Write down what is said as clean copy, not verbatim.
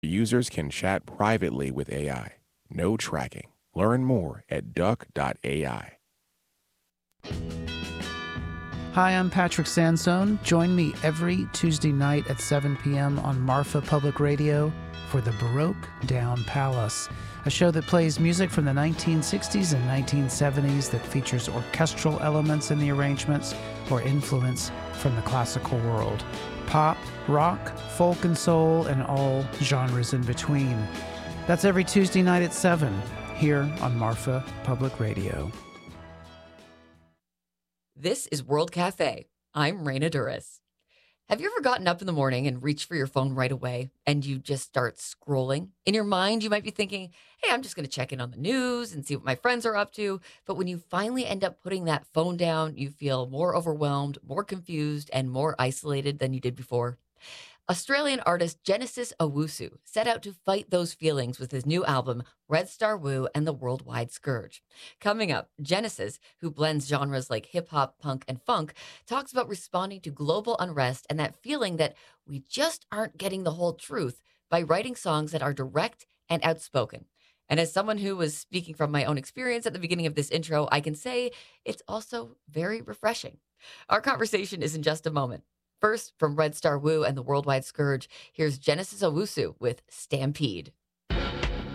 Users can chat privately with AI. No tracking. Learn more at duck.ai. Hi, I'm Patrick Sansone. Join me every Tuesday night at 7 p.m. on Marfa Public Radio for the Baroque Down Palace, a show that plays music from the 1960s and 1970s that features orchestral elements in the arrangements or influence from the classical world. Pop, rock, folk and soul, and all genres in between. That's every Tuesday night at 7 here on Marfa Public Radio. This is World Cafe. I'm Raina Duras. Have you ever gotten up in the morning and reached for your phone right away and you just start scrolling? In your mind, you might be thinking, hey, I'm just going to check in on the news and see what my friends are up to. But when you finally end up putting that phone down, you feel more overwhelmed, more confused, and more isolated than you did before. Australian artist Genesis Owusu set out to fight those feelings with his new album, Red Star Woo and the Worldwide Scourge. Coming up, Genesis, who blends genres like hip-hop, punk, and funk, talks about responding to global unrest and that feeling that we just aren't getting the whole truth by writing songs that are direct and outspoken. And as someone who was speaking from my own experience at the beginning of this intro, I can say it's also very refreshing. Our conversation is in just a moment. First, from Red Star Woo and the Worldwide Scourge, here's Genesis Owusu with Stampede.